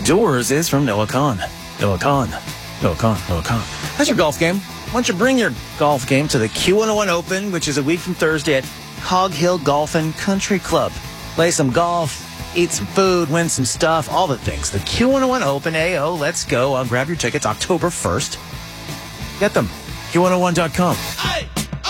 Doors is from Noah Kahn. Noah Kahn. Noah Kahn. Noah Kahn. How's your golf game? Why don't you bring your golf game to the Q101 Open, which is a week from Thursday at Cog Hill Golf and Country Club. Play some golf, eat some food, win some stuff, all the things. The Q101 Open, AO, let's go. I'll grab your tickets October 1st. Get them. Q101.com.